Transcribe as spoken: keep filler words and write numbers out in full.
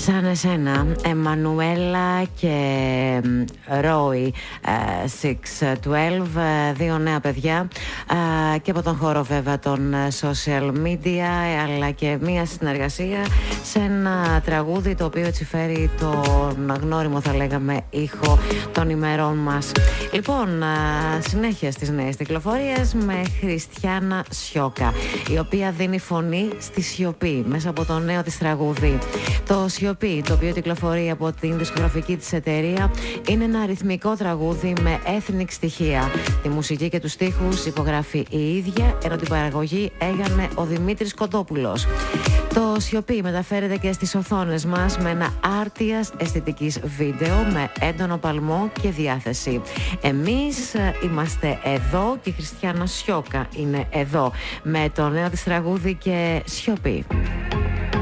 Σαν εσένα, Εμμανουέλα και Ρόι έξι δώδεκα, δύο νέα παιδιά και από τον χώρο βέβαια των social media, αλλά και μια συνεργασία σε ένα τραγούδι το οποίο έτσι φέρει τον γνώριμο, θα λέγαμε, ήχο των ημερών μας. Λοιπόν, συνέχεια στις νέες κυκλοφορίες με Χριστιάνα Σιώκα, η οποία δίνει φωνή στη σιωπή μέσα από το νέο της τραγούδι. Το Σιωπή, το οποίο κυκλοφορεί από την δισκογραφική της εταιρεία, είναι ένα αριθμικό τραγούδι με ethnic στοιχεία. Τη μουσική και τους στίχους υπογράφει η ίδια, ενώ την παραγωγή έγινε ο Δημήτρης Κοντόπουλος. Το Σιωπή μεταφέρεται και στις οθόνες μας με ένα άρτιας αισθητικής βίντεο με έντονο παλμό και διάθεση. Εμείς είμαστε εδώ και η Χριστιάνα Σιώκα είναι εδώ με το νέο της τραγούδι και Σιωπή.